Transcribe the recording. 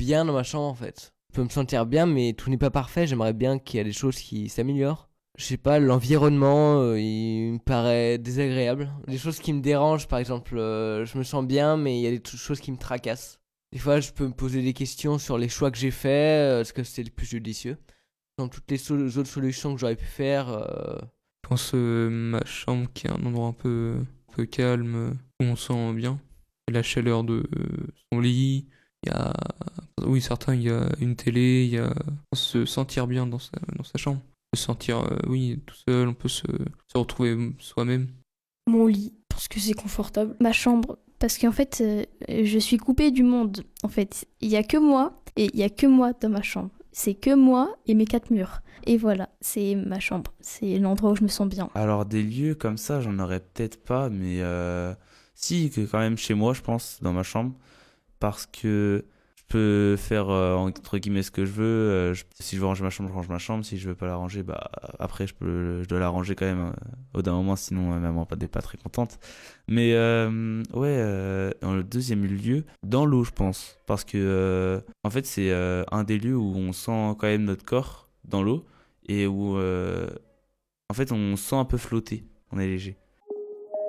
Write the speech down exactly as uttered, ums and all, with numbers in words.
bien dans ma chambre en fait. Je peux me sentir bien, mais tout n'est pas parfait. J'aimerais bien qu'il y ait des choses qui s'améliorent. Je sais pas, l'environnement, euh, il me paraît désagréable. Des choses qui me dérangent, par exemple, euh, je me sens bien, mais il y a des t- choses qui me tracassent. Des fois, je peux me poser des questions sur les choix que j'ai faits, euh, est-ce que c'était le plus judicieux. Dans toutes les so- autres solutions que j'aurais pu faire, euh, Je pense euh, ma chambre qui est un endroit un peu, un peu calme, euh, où on se sent bien. La chaleur de euh, son lit, il y a... Oui, certains, il y a une télé, il y a... se sentir bien dans sa, dans sa chambre. Se sentir, euh, oui, tout seul, on peut se, se retrouver soi-même. Mon lit, parce que c'est confortable. Ma chambre, parce qu'en fait, euh, je suis coupée du monde. En fait, il y a que moi, et il y a que moi dans ma chambre. C'est que moi et mes quatre murs. Et voilà, c'est ma chambre. C'est l'endroit où je me sens bien. Alors des lieux comme ça, j'en aurais peut-être pas, mais euh, si, que quand même chez moi, je pense, dans ma chambre, parce que je peux faire euh, entre guillemets ce que je veux. euh, je- si je veux ranger ma chambre, je range ma chambre. Si je veux pas la ranger, bah après je peux, je dois la ranger quand même euh, au d'un moment, sinon euh, maman n'est pas très contente. Mais euh, ouais, euh, dans le deuxième lieu, dans l'eau, je pense, parce que euh, en fait c'est euh, un des lieux où on sent quand même notre corps dans l'eau et où euh, en fait on se sent un peu flotter, on est léger.